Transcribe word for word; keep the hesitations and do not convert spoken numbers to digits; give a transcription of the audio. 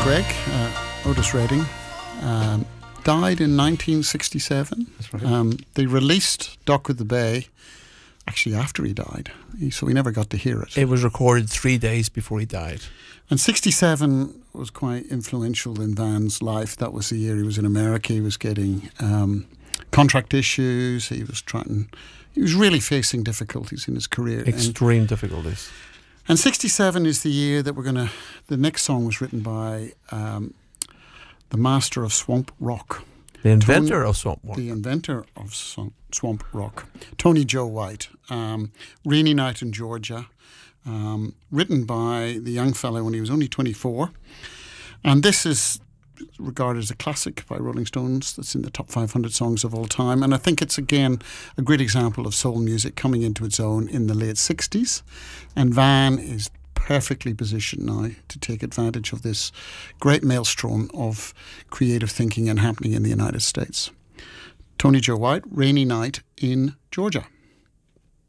Craig, uh, Otis Redding, um, died in nineteen sixty-seven. That's right. Um, they released Dock of the Bay actually after he died, he, so we never got to hear it. It was recorded three days before he died. And sixty-seven was quite influential in Van's life. That was the year he was in America. He was getting um, contract issues. He was trying. He was really facing difficulties in his career. Extreme and, difficulties. And sixty-seven is the year that we're going to... The next song was written by um, the master of swamp rock. The inventor Tony, of swamp rock. The inventor of swamp rock. Tony Joe White. Um, Rainy Night in Georgia. Um, written by the young fellow when he was only twenty-four. And this is regarded as a classic by Rolling Stones that's in the top five hundred songs of all time. And I think it's, again, a great example of soul music coming into its own in the late sixties. And Van is perfectly positioned now to take advantage of this great maelstrom of creative thinking and happening in the United States. Tony Joe White, Rainy Night in Georgia.